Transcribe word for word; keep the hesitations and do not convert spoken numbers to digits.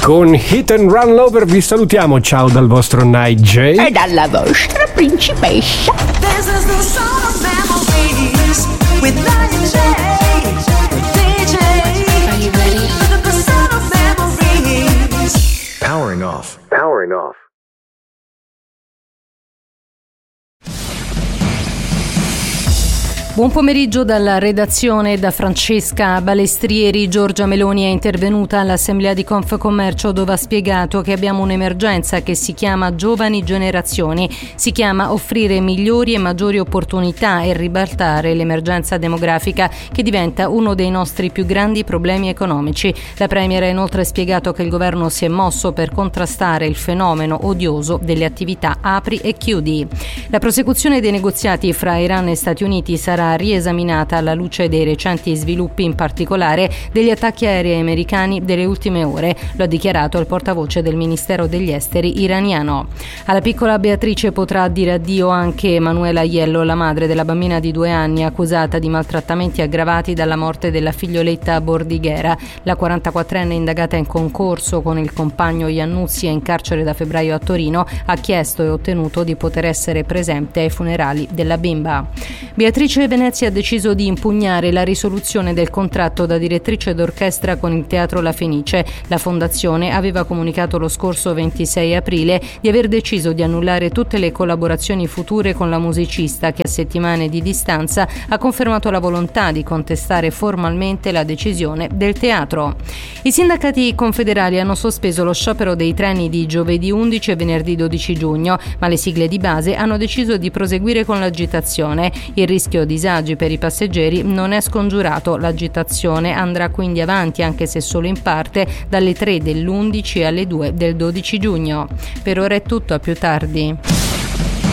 con Hit and Run Lover vi salutiamo. Ciao dal vostro Night J e dalla vostra principessa. This is the song of memories with Night J. D J. Are you ready? The sound of memories. Powering off. Powering off. Buon pomeriggio dalla redazione, da Francesca Balestrieri. Giorgia Meloni è intervenuta all'Assemblea di Confcommercio, dove ha spiegato che abbiamo un'emergenza che si chiama giovani generazioni, si chiama offrire migliori e maggiori opportunità e ribaltare l'emergenza demografica che diventa uno dei nostri più grandi problemi economici. La Premier ha inoltre spiegato che il governo si è mosso per contrastare il fenomeno odioso delle attività apri e chiudi. La prosecuzione dei negoziati fra Iran e Stati Uniti sarà riesaminata alla luce dei recenti sviluppi, in particolare degli attacchi aerei americani delle ultime ore, lo ha dichiarato il portavoce del Ministero degli Esteri iraniano. Alla piccola Beatrice potrà dire addio anche Emanuela Aiello, la madre della bambina di due anni accusata di maltrattamenti aggravati dalla morte della figlioletta Bordighera. La quarantaquattrenne, indagata in concorso con il compagno Iannuzzi e in carcere da febbraio a Torino, ha chiesto e ottenuto di poter essere presente ai funerali della bimba. Beatrice Venezia ha deciso di impugnare la risoluzione del contratto da direttrice d'orchestra con il Teatro La Fenice. La fondazione aveva comunicato lo scorso ventisei aprile di aver deciso di annullare tutte le collaborazioni future con la musicista, che a settimane di distanza ha confermato la volontà di contestare formalmente la decisione del teatro. I sindacati confederali hanno sospeso lo sciopero dei treni di giovedì undici e venerdì dodici giugno, ma le sigle di base hanno deciso di proseguire con l'agitazione. Il rischio di disagi per i passeggeri non è scongiurato. L'agitazione andrà quindi avanti, anche se solo in parte, dalle tre dell'undici alle due del dodici giugno. Per ora è tutto, a più tardi.